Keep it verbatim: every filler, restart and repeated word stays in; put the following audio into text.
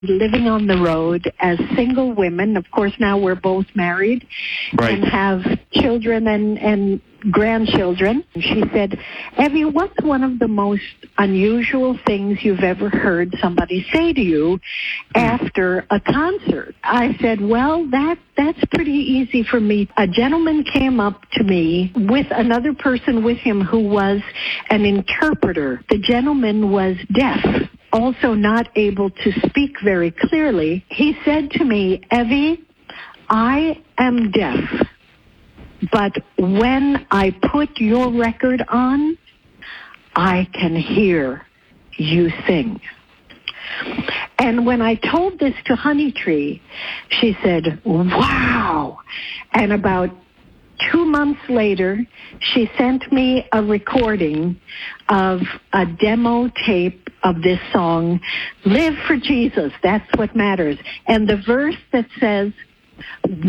living on the road as single women. Of course, now we're both married Right. and have children and, and grandchildren. She said, Evie, what's one of the most unusual things you've ever heard somebody say to you after a concert? I said, well, that that's pretty easy for me. A gentleman came up to me with another person with him who was an interpreter. The gentleman was deaf, also not able to speak very clearly. He said to me, Evie, I am deaf, but when I put your record on, I can hear you sing. And when I told this to Honeytree, she said, wow. And about two months later, she sent me a recording of a demo tape of this song, Live for Jesus, That's What Matters. And the verse that says,